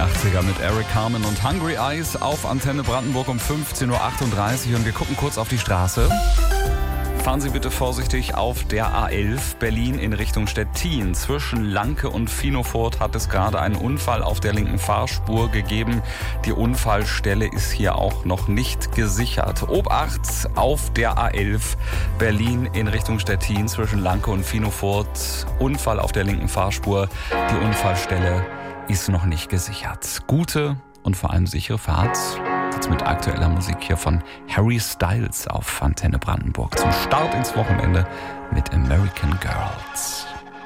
80er mit Eric Carmen und Hungry Eyes auf Antenne Brandenburg um 15.38 Uhr und wir gucken kurz auf die Straße. Fahren Sie bitte vorsichtig auf der A11 Berlin in Richtung Stettin. Zwischen Lanke und Finofurt hat es gerade einen Unfall auf der linken Fahrspur gegeben. Die Unfallstelle ist hier auch noch nicht gesichert. Obacht auf der A11 Berlin in Richtung Stettin zwischen Lanke und Finofurt. Unfall auf der linken Fahrspur. Die Unfallstelle ist noch nicht gesichert. Gute und vor allem sichere Fahrt. Jetzt mit aktueller Musik hier von Harry Styles auf Antenne Brandenburg zum Start ins Wochenende mit American Girls.